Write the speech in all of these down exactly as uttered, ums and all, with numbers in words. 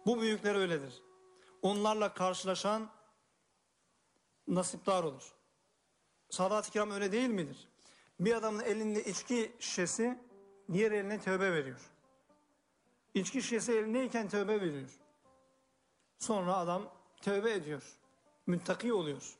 Bu büyükler öyledir. Onlarla karşılaşan nasipdar olur. Sadat-ı kiram öyle değil midir? Bir adamın elinde içki şişesi, diğer eline tövbe veriyor. İçki şişesi elindeyken tövbe veriyor. Sonra adam tövbe ediyor. Müttaki oluyor.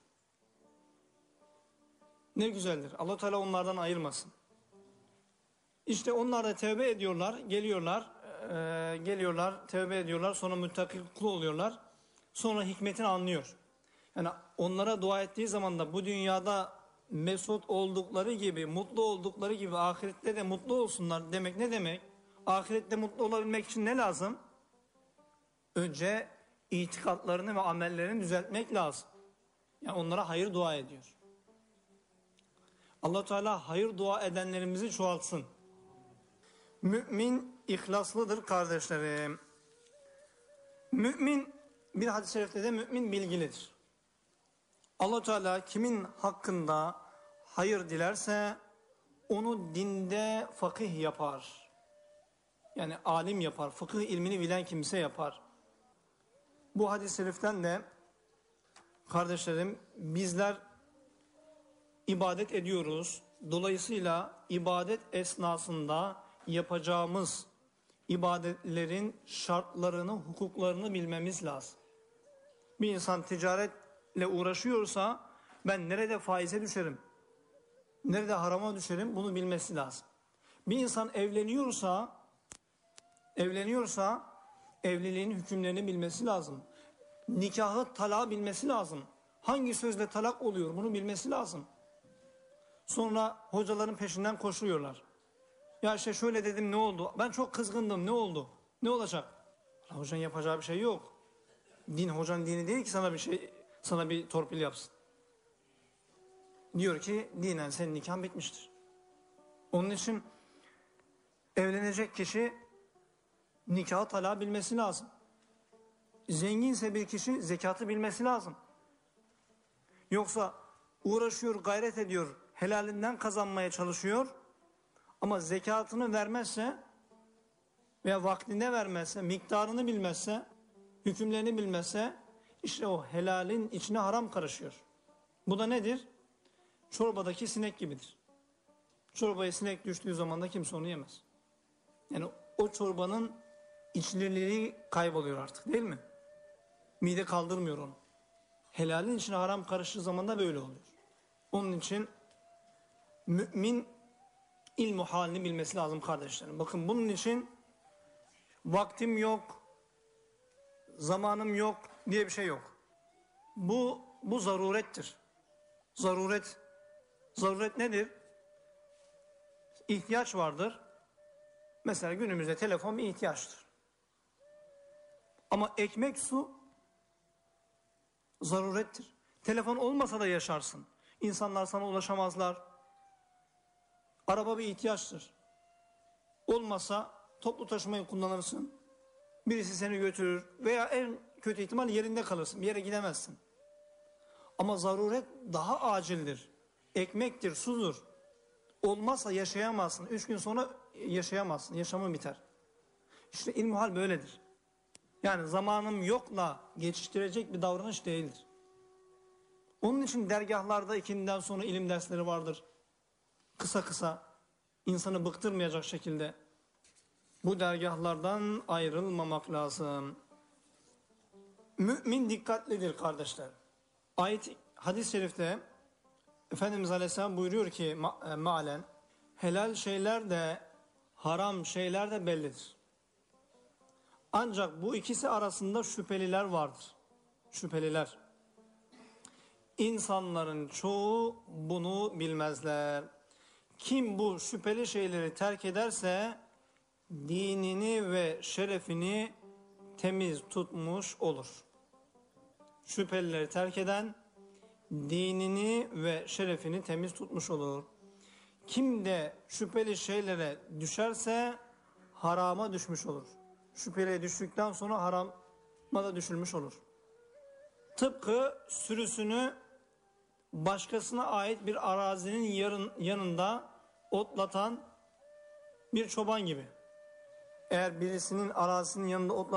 Ne güzeldir. Allah Teala onlardan ayırmasın. İşte onlar da tövbe ediyorlar, geliyorlar, e, geliyorlar, tövbe ediyorlar, sonra müttaki kul oluyorlar. Sonra hikmetini anlıyor. Yani onlara dua ettiği zaman da bu dünyada mesut oldukları gibi, mutlu oldukları gibi ahirette de mutlu olsunlar demek ne demek? Ahirette mutlu olabilmek için ne lazım? Önce itikatlarını ve amellerini düzeltmek lazım. Yani onlara hayır dua ediyor. Allah Teala hayır dua edenlerimizi çoğaltsın. Mümin ihlaslıdır kardeşlerim. Mümin, bir hadis-i şerifte de mümin bilgilidir. Allah Teala kimin hakkında hayır dilerse onu dinde fakih yapar. Yani alim yapar, fıkıh ilmini bilen kimse yapar. Bu hadis-i şeriften de kardeşlerim bizler ibadet ediyoruz. Dolayısıyla ibadet esnasında yapacağımız ibadetlerin şartlarını, hukuklarını bilmemiz lazım. Bir insan ticaretle uğraşıyorsa ben nerede faize düşerim, nerede harama düşerim bunu bilmesi lazım. Bir insan evleniyorsa, evleniyorsa evliliğin hükümlerini bilmesi lazım. Nikahı, talağı bilmesi lazım. Hangi sözle talak oluyor bunu bilmesi lazım. Sonra hocaların peşinden koşuyorlar. Ya işte şöyle dedim ne oldu? Ben çok kızgındım ne oldu? Ne olacak? Hocanın yapacağı bir şey yok. Din hocanın dini değil ki sana bir şey, sana bir torpil yapsın. Diyor ki dinen senin nikahın bitmiştir. Onun için evlenecek kişi nikahı talağı bilmesi lazım. Zenginse bir kişi zekatı bilmesi lazım. Yoksa uğraşıyor, gayret ediyor, helalinden kazanmaya çalışıyor ama zekatını vermezse veya vaktinde vermezse, miktarını bilmezse, hükümlerini bilmezse işte o helalin içine haram karışıyor. Bu da nedir? Çorbadaki sinek gibidir. Çorbaya sinek düştüğü zaman da kimse onu yemez. Yani o çorbanın içliliği kayboluyor artık değil mi? Mide kaldırmıyor onu. Helalin içine haram karıştığı zaman da böyle oluyor. Onun için mümin ilmu halini bilmesi lazım kardeşlerim. Bakın bunun için vaktim yok, zamanım yok diye bir şey yok. Bu bu zarurettir. Zaruret. Zaruret nedir? İhtiyaç vardır. Mesela günümüzde telefon bir ihtiyaçtır. Ama ekmek, su zarurettir. Telefon olmasa da yaşarsın. İnsanlar sana ulaşamazlar. Araba bir ihtiyaçtır. Olmasa toplu taşımayı kullanırsın. Birisi seni götürür veya en kötü ihtimal yerinde kalırsın. Bir yere gidemezsin. Ama zaruret daha acildir. Ekmektir, sudur. Olmazsa yaşayamazsın. Üç gün sonra yaşayamazsın. Yaşamın biter. İşte ilmuhal böyledir. Yani zamanım yokla geçiştirecek bir davranış değildir. Onun için dergahlarda ikindiden sonra ilim dersleri vardır. Kısa kısa, insanı bıktırmayacak şekilde. Bu dergahlardan ayrılmamak lazım. Mümin dikkatlidir kardeşler. Ayet, hadis-i şerifte Efendimiz Aleyhisselam buyuruyor ki mealen, helal şeyler de haram şeyler de bellidir. Ancak bu ikisi arasında şüpheliler vardır. Şüpheliler. İnsanların çoğu bunu bilmezler. Kim bu şüpheli şeyleri terk ederse dinini ve şerefini temiz tutmuş olur. Şüphelileri terk eden dinini ve şerefini temiz tutmuş olur. Kim de şüpheli şeylere düşerse harama düşmüş olur. Şüpheliye düştükten sonra harama da düşülmüş olur. Tıpkı sürüsünü başkasına ait bir arazinin yarın, yanında otlatan bir çoban gibi. Eğer birisinin arazisinin yanında otlatan